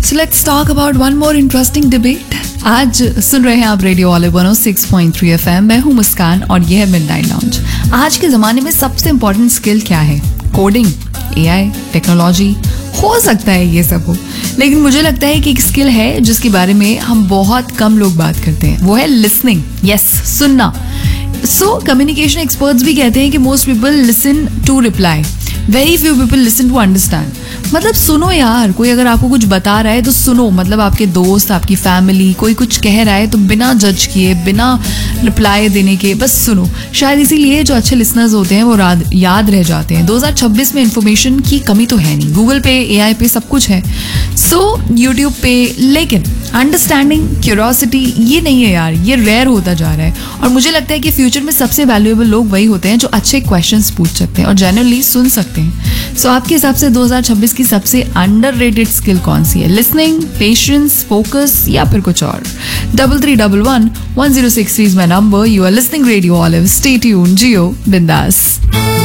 So let's talk about one more interesting debate. आज सुन रहे हैं आप रेडियो ऑलिव 106.3 FM। मैं हूं मुस्कान और यह है मिडनाइट लाउंज। आज के ज़माने में सबसे इम्पोर्टेंट स्किल क्या है? कोडिंग, एआई, टेक्नोलॉजी, हो सकता है ये सब हो, लेकिन मुझे लगता है कि एक स्किल है जिसके बारे में हम बहुत कम लोग बात करते हैं, वो है लिसनिंग। यस, सुनना। सो कम्युनिकेशन एक्सपर्ट्स भी कहते हैं कि most people listen to reply, very few people listen to understand. मतलब सुनो यार, कोई अगर आपको कुछ बता रहा है तो सुनो। मतलब आपके दोस्त, आपकी फैमिली, कोई कुछ कह रहा है तो बिना जज किए, बिना रिप्लाई देने के बस सुनो। शायद इसीलिए जो अच्छे लिसनर्स होते हैं वो याद रह जाते हैं। 2026 में इंफॉर्मेशन की कमी तो है नहीं, गूगल पे, एआई पे सब कुछ है, सो यूट्यूब पे, लेकिन अंडरस्टैंडिंग, क्यूरियोसिटी ये नहीं है यार, ये रेयर होता जा रहा है। और मुझे लगता है कि फ्यूचर में सबसे वैल्यूएबल लोग वही होते हैं जो अच्छे क्वेश्चंस पूछ सकते हैं और जनरली सुन सकते हैं। सो आपके हिसाब से 2026 की सबसे अंडररेटेड स्किल कौन सी है? लिसनिंग, पेशेंस, फोकस या फिर कुछ और? 3311 1063 is my number. You are listening radio olive. Stay tuned, जियो बिंदास।